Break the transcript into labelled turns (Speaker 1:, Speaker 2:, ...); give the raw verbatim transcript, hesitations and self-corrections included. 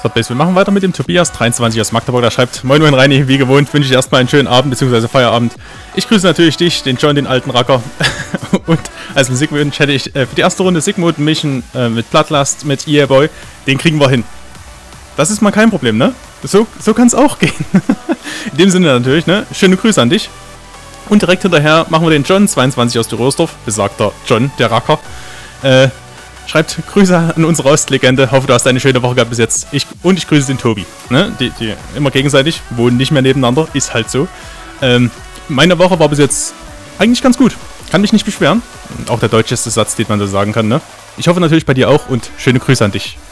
Speaker 1: So, Base, wir machen weiter mit dem Tobias, dreiundzwanzig aus Magdeburg. Der schreibt: Moin Moin Reini, wie gewohnt wünsche ich erstmal einen schönen Abend bzw. Feierabend. Ich grüße natürlich dich, den John, den alten Racker. Und als Musikwunsch hätte ich äh, für die erste Runde Sigmund Mission äh, mit Bloodlust, mit Yeah Boy. Den kriegen wir hin. Das ist mal kein Problem, ne? So, so kann es auch gehen. In dem Sinne natürlich, ne? Schöne Grüße an dich. Und direkt hinterher machen wir den John, zweiundzwanzig aus Dürrosdorf, besagter John, der Racker. Äh, schreibt Grüße an unsere Ostlegende. Hoffe, du hast eine schöne Woche gehabt bis jetzt. Ich, und ich grüße den Tobi. Ne? Die, die immer gegenseitig, wohnen nicht mehr nebeneinander. Ist halt so. Ähm, meine Woche war bis jetzt eigentlich ganz gut. Kann mich nicht beschweren. Auch der deutscheste Satz, den man so sagen kann, ne? Ich hoffe natürlich bei dir auch und schöne Grüße an dich.